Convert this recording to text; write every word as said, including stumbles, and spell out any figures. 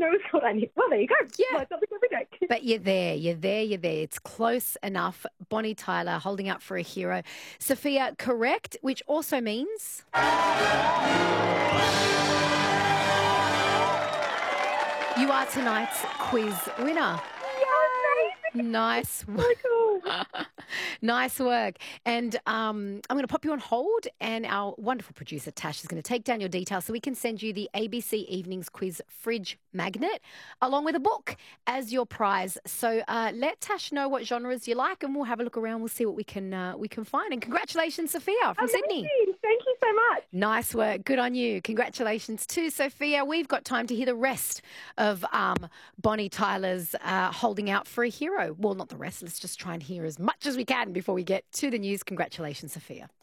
knows what I need. Well, there you go. Yeah. Learn something every day. But you're there, you're there, you're there. It's close enough. Bonnie Tyler holding up for a hero. Sophia, correct, which also means... you are tonight's quiz winner. Nice work. Nice work. And um, I'm going to pop you on hold, and our wonderful producer, Tash, is going to take down your details so we can send you the A B C Evenings Quiz fridge magnet along with a book as your prize. So uh, let Tash know what genres you like, and we'll have a look around. We'll see what we can uh, we can find. And congratulations, Sophia, from Amazing. Sydney. Thank you so much. Nice work. Good on you. Congratulations to Sophia. We've got time to hear the rest of um, Bonnie Tyler's uh, Holding Out for a Hero. Well, not the rest. Let's just try and hear as much as we can before we get to the news. Congratulations, Sophia.